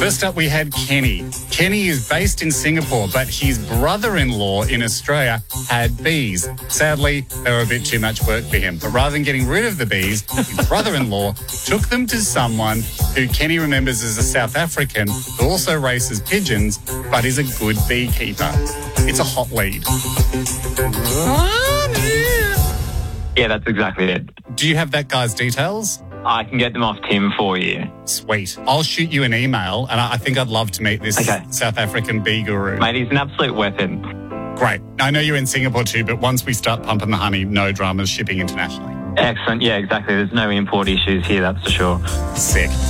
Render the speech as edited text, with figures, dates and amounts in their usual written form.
First up, we had Kenny. Kenny is based in Singapore, but his brother-in-law in Australia had bees. Sadly, they were a bit too much work for him. But rather than getting rid of the bees, his brother-in-law took them to someone who Kenny remembers as a South African who also races pigeons, but is a good beekeeper. It's a hot lead. Yeah, that's exactly it. Do you have that guy's details? I can get them off Tim for you. Sweet. I'll shoot you an email, and I think I'd love to meet this South African bee guru. Mate, he's an absolute weapon. Great. I know you're in Singapore too, but once we start pumping the honey, no dramas shipping internationally. Excellent. Yeah, exactly. There's no import issues here, that's for sure. Sick.